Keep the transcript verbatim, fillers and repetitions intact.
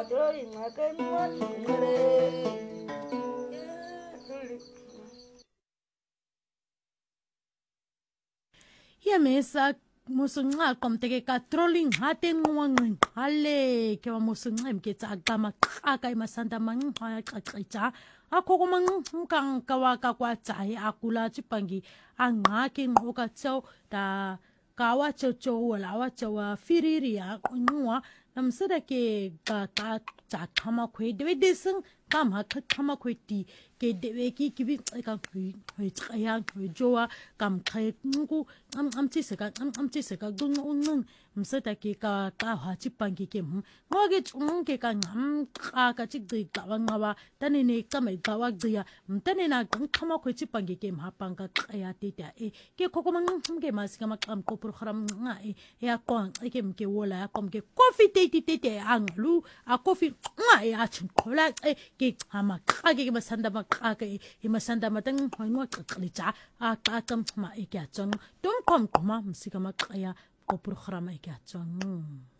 Ya mesa musunga komteke ka trolling hate ngwangin hale ke wa musunga mketsa agama aka imasanda mangwa qaqicha akho kumangkang kawaka kwa tsai akula chipangi angaki ngoka tsau ta kawa chocho wala wa chawa firiria ngwa namsada ke ka ka cha khama khwe de desung kam ha khama khwe ti ke de ki ki bi ka khwe tsaya khwe jowa kam khai ngu am am chi se ka am am chi se ka gung ung msada ke ka ka ha chi pangi ke mu ngoge chung ke ka ngam ka ka chi de ka wa ngawa tane ne ka mai ka wa ya mtane na khama khwe chi pangi ke ma panga ya te ta e ke khokomang ke mas ka ma kam ko program nga e ya ko ke mke wola ya kom ke coffee te te te anglu a coffee nga e a chin khola e ke hama ka ke masanda ma ka ke masanda ma tang ngwa qali cha a ka kam ma e kya chong tum kom kuma msika ma ya ko program e kya chong